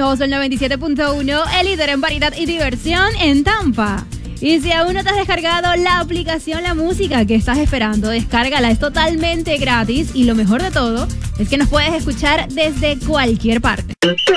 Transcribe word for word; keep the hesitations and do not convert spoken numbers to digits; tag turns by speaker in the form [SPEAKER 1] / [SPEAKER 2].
[SPEAKER 1] dos, el noventa y siete punto uno, el líder en variedad y diversión en Tampa. Y si aún no te has descargado la aplicación La Música, ¿qué estás esperando? Descárgala, es totalmente gratis y lo mejor de todo es que nos puedes escuchar desde cualquier parte.